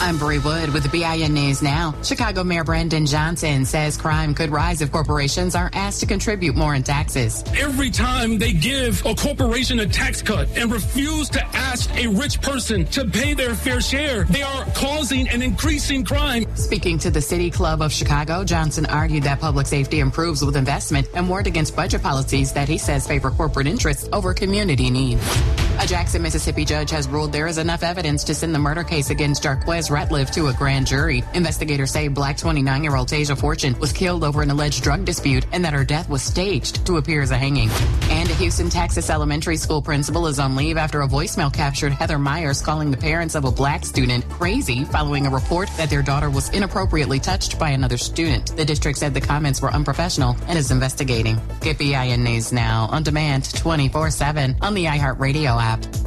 I'm Bree Wood with the BIN News Now. Chicago Mayor Brandon Johnson says crime could rise if corporations are asked to contribute more in taxes. Every time they give a corporation a tax cut and refuse to ask a rich person to pay their fair share, they are causing an increasing crime. Speaking to the City Club of Chicago, Johnson argued that public safety improves with investment and warned against budget policies that he says favor corporate interests over community needs. A Jackson, Mississippi judge has ruled there is enough evidence to send the murder case against Jarquez Ratliff to a grand jury. Investigators say Black 29-year-old Tasia Fortune was killed over an alleged drug dispute and that her death was staged to appear as a hanging. And a Houston, Texas elementary school principal is on leave after a voicemail captured Heather Myers calling the parents of a black student crazy following a report that their daughter was inappropriately touched by another student. The district said the comments were unprofessional and is investigating. Get BIN News Now on demand 24/7 on the iHeartRadio app.